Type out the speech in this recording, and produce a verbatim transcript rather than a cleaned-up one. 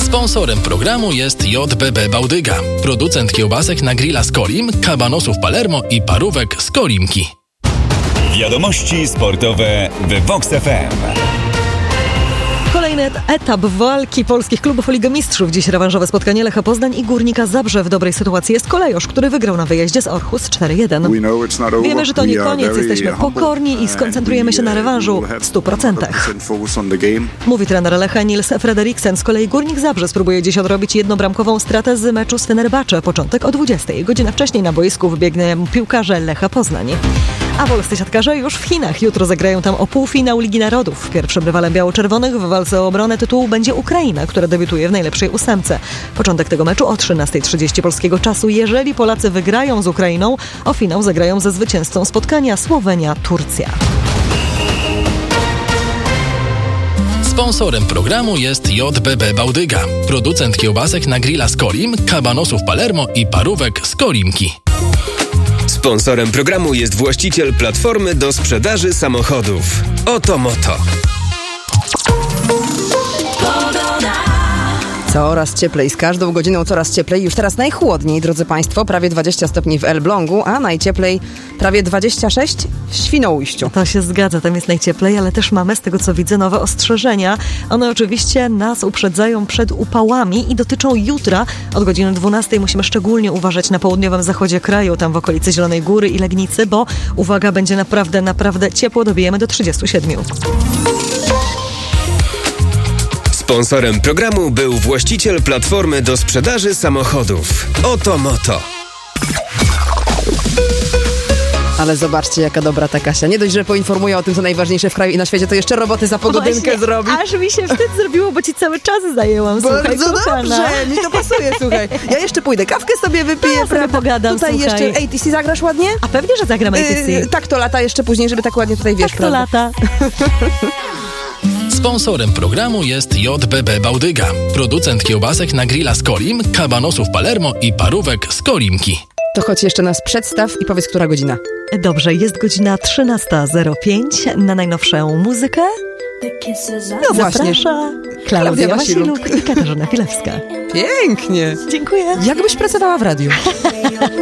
Sponsorem programu jest J B B Bałdyga, producent kiełbasek na grilla z Kolim, kabanosów Palermo i parówek z Kolimki. Wiadomości sportowe w Vox F M. Kolejny etap walki polskich klubów o Ligę Mistrzów. Dziś rewanżowe spotkanie Lecha Poznań i Górnika Zabrze. W dobrej sytuacji jest Kolejosz, który wygrał na wyjeździe z Orhus cztery jeden. Wiemy, że to nie koniec, jesteśmy pokorni i skoncentrujemy się na rewanżu w stu procentach. Mówi trener Lecha Nils Frederiksen. Z kolei Górnik Zabrze spróbuje dziś odrobić jednobramkową stratę z meczu z Fenerbahce. Początek o dwudziestej. Godzinę wcześniej na boisku wybiegnie piłkarze Lecha Poznań. A polscy siatkarze już w Chinach. Jutro zagrają tam o półfinał Ligi Narodów. Pierwszym rywalem biało-czerwonych w walce o obronę tytułu będzie Ukraina, która debiutuje w najlepszej ósemce. Początek tego meczu o trzynasta trzydzieści polskiego czasu. Jeżeli Polacy wygrają z Ukrainą, o finał zagrają ze zwycięzcą spotkania Słowenia-Turcja. Sponsorem programu jest J B B Bałdyga, producent kiełbasek na grilla z Kolim, kabanosów Palermo i parówek z Kolimki. Sponsorem programu jest właściciel platformy do sprzedaży samochodów. Oto Moto. Coraz cieplej, z każdą godziną coraz cieplej. Już teraz najchłodniej, drodzy Państwo, prawie dwadzieścia stopni w Elblągu, a najcieplej prawie dwadzieścia sześć w Świnoujściu. To się zgadza, tam jest najcieplej, ale też mamy, z tego co widzę, nowe ostrzeżenia. One oczywiście nas uprzedzają przed upałami i dotyczą jutra. Od godziny dwunastej musimy szczególnie uważać na południowym zachodzie kraju, tam w okolicy Zielonej Góry i Legnicy, bo uwaga, będzie naprawdę, naprawdę ciepło, dobijemy do trzydziestu siedmiu. Sponsorem programu był właściciel platformy do sprzedaży samochodów. Oto Moto. Ale zobaczcie, jaka dobra ta Kasia. Nie dość, że poinformuje o tym, co najważniejsze w kraju i na świecie, to jeszcze roboty za pogodynkę Właśnie, zrobi. Aż mi się wstyd zrobiło, bo ci cały czas zajęłam. Słuchaj, bardzo dobrze, mi to pasuje, słuchaj. Ja jeszcze pójdę, kawkę sobie wypiję. Ja sobie pogadam, tutaj słuchaj. jeszcze A T C zagrasz ładnie? A pewnie, że zagram A T C. Yy, tak to lata jeszcze później, żeby tak ładnie tutaj, wiesz, tak to prawda? lata. Sponsorem programu jest J B B Bałdyga, producent kiełbasek na grilla z Kolim, kabanosów Palermo i parówek z Kolimki. To chodź jeszcze nas przedstaw i powiedz, która godzina. Dobrze, jest godzina trzynasta zero pięć. Na najnowszą muzykę No właśnie. zaprasza Klaudia Wasiluk i Katarzyna Filewska. Pięknie. Dziękuję. Jakbyś pracowała w radiu.